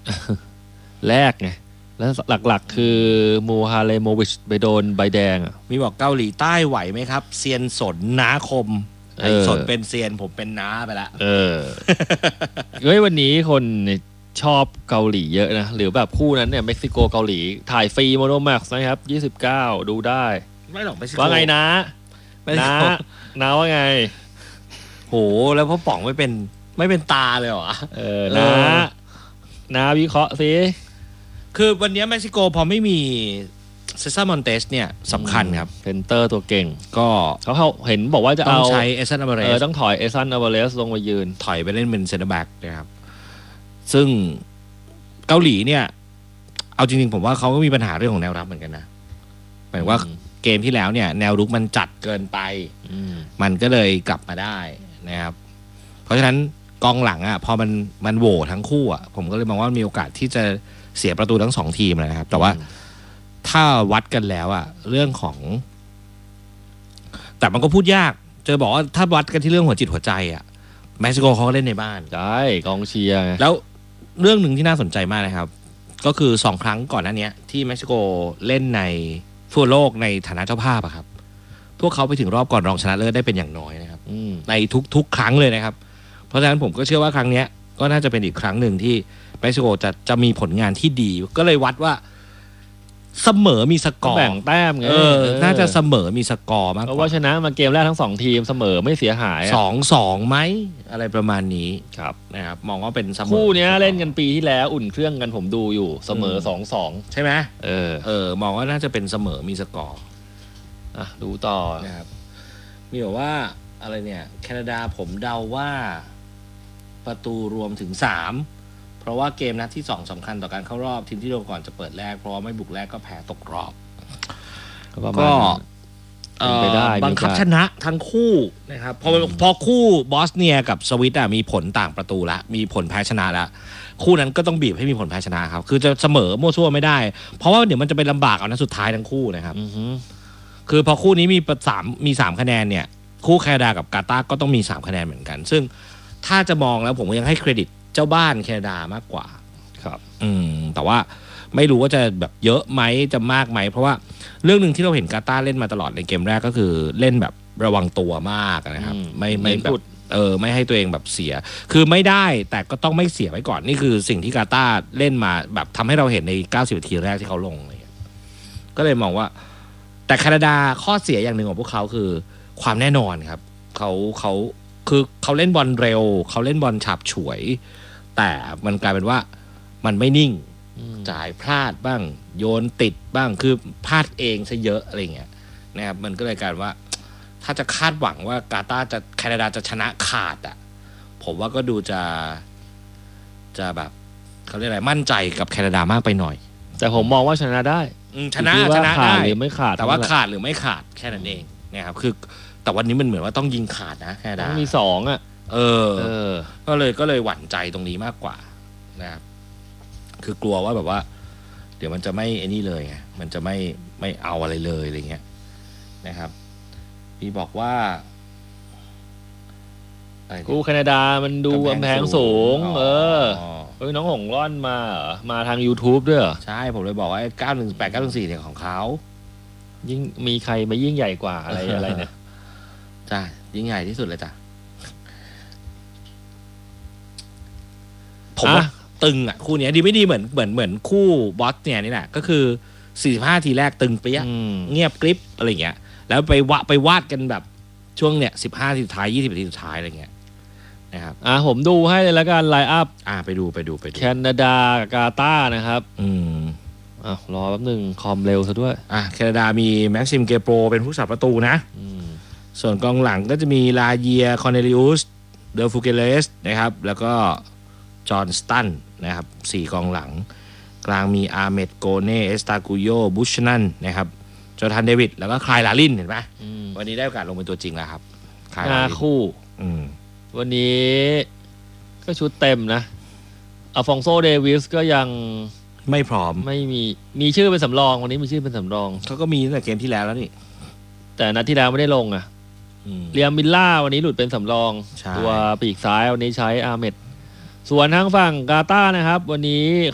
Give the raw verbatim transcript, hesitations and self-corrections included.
แรกไงแล้วหลักๆคือมูฮาเลโมวิชไปโดนใบแดงอ่ะมีบอกเกาหลีใต้ไหวไหมครับเซียนสนน้าคมไอ้สนเป็นเซียนผมเป็นน้าไปละเออเฮ้ยวันนี้คนชอบเกาหลีเยอะนะหรือแบบคู่นั้นเนี่ยเม็กซิโกเกาหลีถ่ายฟรีโมโนแม็กซ์นะครับยี่สิบเก้าดูได้ไม่หรอกเม็กซิโกว่าไงนะนะนะว่าไงโหแล้วพ่อป๋องไม่เป็นไม่เป็นตาเลยเหรอเออนะนะวิเคราะห์สิคือวันนี้เม็กซิโกพอไม่มีเซซ่ามอนเตสเนี่ยสำคัญครับเซนเตอร์ตัวเก่งก็เขาเห็นบอกว่าจะเอาต้องใช้เอซันอัลวาเรสต้องถอยเอซันอัลวาเรสลงมายืนถอยไปเล่นเป็นเซนเตอร์แบ็กนะครับซึ่งเกาหลีเนี่ยเอาจริงๆผมว่าเขาก็มีปัญหาเรื่องของแนวรับเหมือนกันนะหมายว่าเกมที่แล้วเนี่ยแนวรุกมันจัดเกินไปมันก็เลยกลับมาได้นะครับเพราะฉะนั้นกองหลังอ่ะพอมันมันโหว่ทั้งคู่อ่ะผมก็เลยมองว่ามีโอกาสที่จะเสียประตูทั้งสองทีมนะครับแต่ว่าถ้าวัดกันแล้วอะเรื่องของแต่มันก็พูดยากจะบอกว่าถ้าวัดกันที่เรื่องหัวจิตหัวใจอะเม็กซิโกเขาก็เล่นในบ้านใช่กองเชียร์แล้วเรื่องหนึ่งที่น่าสนใจมากนะครับก็คือสองครั้งก่อนหน้านี้ที่เม็กซิโกเล่นในทั่วโลกในฐานะเจ้าภาพอะครับพวกเขาไปถึงรอบก่อนรองชนะเลิศได้เป็นอย่างน้อยนะครับในทุกๆครั้งเลยนะครับเพราะฉะนั้นผมก็เชื่อว่าครั้งนี้ก็น่าจะเป็นอีกครั้งหนึ่งที่เม็กซิโกจะจะมีผลงานที่ดีก็เลยวัดว่าเสมอมีสกอร์แบ่งแต้มไงเออน่าจะเสมอมีสกอร์มากกว่าเพราะว่าชนะมาเกมแรกทั้งสองทีมเสมอไม่เสียหายสองสองไหมอะไรประมาณนี้ครับนะครับมองว่าเป็นเสมอคู่นี้เล่นกันปีที่แล้วอุ่นเครื่องกันผมดูอยู่เสมอสองสองใช่ไหมเออเออมองว่าน่าจะเป็นเสมอมีสกอร์อ่ะดูต่อนะครับมีบอกว่าอะไรเนี่ยแคนาดาผมเดาว่าประตูรวมถึงสามเพราะว่าเกมนัดที่สองสำคัญต่อการเข้ารอบทีมที่ลงก่อนจะเปิดแรกเพราะว่าไม่บุกแรกก็แพ้ตกรอบก็บังคับชนะทั้งคู่นะครับพอพอคู่บอสเนียกับสวิตอ่ะมีผลต่างประตูละมีผลแพ้ชนะละคู่นั้นก็ต้องบีบให้มีผลแพ้ชนะครับคือจะเสมอมั่วซั่วไม่ได้เพราะว่าเดี๋ยวมันจะเป็นลำบากเอานัดสุดท้ายทั้งคู่นะครับคือพอคู่นี้มีสามมีสามคะแนนเนี่ยคู่แคนาดากับกาตาร์ก็ต้องมีสามคะแนนเหมือนกันซึ่งถ้าจะมองแล้วผมยังให้เครดิตเจ้าบ้านแคนาดามากกว่าครับอืมแต่ว่าไม่รู้ว่าจะแบบเยอะไหมจะมากไหมเพราะว่าเรื่องหนึ่งที่เราเห็นกาตาร์เล่นมาตลอดในเกมแรกก็คือเล่นแบบระวังตัวมากนะครับไม่ไม่แบบเออไม่ให้ตัวเองแบบเสียคือไม่ได้แต่ก็ต้องไม่เสียไว้ก่อนนี่คือสิ่งที่กาตาร์เล่นมาแบบทำให้เราเห็นในเก้าสิบนาทีแรกที่เขาลงอะไรเงี้ยก็เลยมองว่าแต่แคนาดาข้อเสียอย่างหนึ่งของพวกเขาคือความแน่นอนครับเขาเขาคือเขาเล่นบอลเร็วเขาเล่นบอลฉาบฉวยแต่มันกลายเป็นว่ามันไม่นิ่งจ่ายพลาดบ้างโยนติดบ้างคือพลาดเองซะเยอะอะไรเงี้ยนะครับมันก็เลยกลายว่าถ้าจะคาดหวังว่ากาตาร์จะแคนาดาจะชนะขาดอ่ะผมว่าก็ดูจะจะแบบเขาเรียกอะไรมั่นใจกับแคนาดามากไปหน่อยแต่ผมมองว่าชนะได้ชนะชนะได้หรือไม่ขาดแต่ว่าขาดหรือไม่ขาดแค่นั้นเองนะครับคือแต่วันนี้มันเหมือนว่าต้องยิงขาดนะแคนาดามีสองอ่ะเออเออก็เลยก็เลยหวั่นใจตรงนี้มากกว่านะครับคือกลัวว่าแบบว่าเดี๋ยวมันจะไม่ไอ้นี่เลยไงมันจะไม่ไม่เอาอะไรเลยอะไรเงี้ยนะครับพี่บอกว่ากูแคนาดามันดูกำแพงสูงเออเฮ้ยน้องหงร่อนมาเหรอมาทาง YouTube ด้วยเหรอใช่ผมเลยบอกว่าเก้าหนึ่งแปด เก้าหนึ่งสี่เนี่ยของเขายิ่งมีใครมายิ่งใหญ่กว่าอะไรอะไรเนี่ยจ้ายิ่งใหญ่ที่สุดเลยจ้ะผมว่าตึงอ่ะคู่นี้ดีไม่ดีเหมือนเหมือนเหมือนคู่บอสเนี่ยนี่แหละก็คือสี่สิบห้าทีแรกตึงเปี้ยเงียบกริบอะไรเงี้ยแล้วไปวะไปวาดกันแบบช่วงเนี้ยสิบห้าทีสุดท้ายยี่สิบนาทีสุดท้ายอะไรเงี้ยนะครับอ่ะผมดูให้เลยแล้วกันไลน์อัพอ่ะไปดูไปดูไปดูแคนาดากาตาร์นะครับอืมอ่ะรอแป๊บนึงคอมเร็วซะด้วยอ่ะแคนาดามีแม็กซิมเกโปรเป็นผู้สับประตูนะส่วนกองหลังก็จะมีลาเยียคอนเนลิอุสเดลฟูเกเลสนะครับแล้วก็จอห์นสตันนะครับสี่กองหลังกลางมีอาเมดโกเน่เอสตากุโยบุชนันนะครับจอร์แดนเดวิดแล้วก็คลายลาลินเห็นไหมวันนี้ได้โอกาสลงเป็นตัวจริงแล้วครับห้าคู่วันนี้ก็ชุดเต็มนะอัลฟองโซเดวิสก็ยังไม่พร้อมไม่มีมีชื่อเป็นสำรองวันนี้มีชื่อเป็นสำรองเขาก็มีตั้งแต่เกมที่แล้วแล้วนี่แต่นัดที่แล้วไม่ได้ลงอ่ะเรียมมิลล่าวันนี้หลุดเป็นสำรองตัวปีกซ้ายวันนี้ใช้อาเมดส่วนทางฝั่งกาตาร์นะครับวันนี้